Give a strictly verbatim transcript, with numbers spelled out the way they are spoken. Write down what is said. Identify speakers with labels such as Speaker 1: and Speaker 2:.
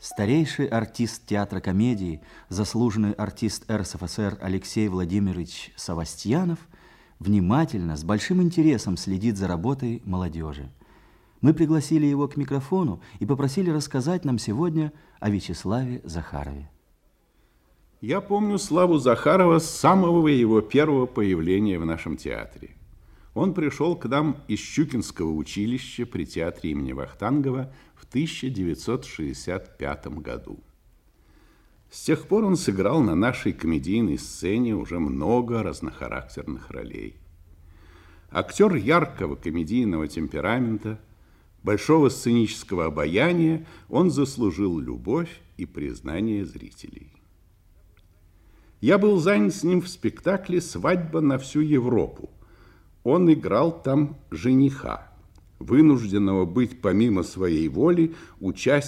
Speaker 1: Старейший артист театра комедии, заслуженный артист эр эс эф эс эр Алексей Владимирович Савастьянов внимательно, с большим интересом следит за работой молодежи. Мы пригласили его к микрофону и попросили рассказать нам сегодня о Вячеславе Захарове.
Speaker 2: Я помню Славу Захарова с самого его первого появления в нашем театре. Он пришел к нам из Щукинского училища при театре имени Вахтангова в тысяча девятьсот шестьдесят пятом году. С тех пор он сыграл на нашей комедийной сцене уже много разнохарактерных ролей. Актер яркого комедийного темперамента, большого сценического обаяния, он заслужил любовь и признание зрителей. Я был занят с ним в спектакле «Свадьба на всю Европу». Он играл там жениха, вынужденного быть помимо своей воли участником